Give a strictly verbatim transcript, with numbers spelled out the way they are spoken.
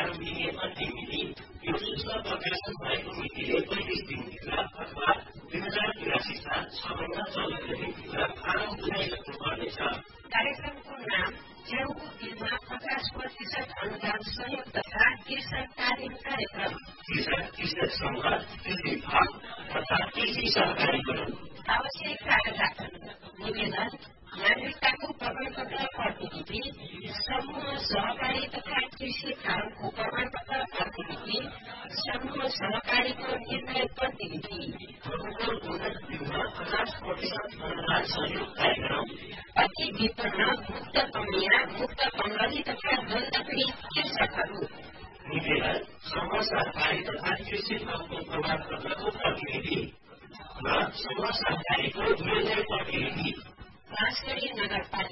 दिने प्रतिनिधि यो सूचना प्रकाशन भएको मितिले पैँतिस दिनभित्र अथवा दुई हजार तिरासी साल छ महिना चौध दिनभित्र फारम बुझाइ गर्नुपर्नेछ। कार्यक्रमको नाम च्याउको बिलमा पचास प्रतिशत अनुदान सहयोग तथा कृषककालीन कार्यक्रम। कृषक कृषक समूह कृषि भाग तथा कृषि सहकारीकरण। आवश्यक कागजात निवेदन नागरिकताको प्रमाणपत्र प्रतिलिपि समूह सहकारी तथा कृषि फारमको प्रमाणपत्र प्रतिलिपि समूह सहकारीको निर्णय प्रतिलिपि पचास प्रतिशत अनुदान सहयोग कार्यक्रम। अति विपन्न मुक्त कमिया मुक्त बङ्गाली तथा दण्डपीडित कृषकहरू। निवेदन समूह सहकारी तथा कृषि भागको प्रमाणपत्रको प्रतिलिपि र समूह सहकारीको निर्णय प्रतिलिपि। बाँसगढी नगरपालिका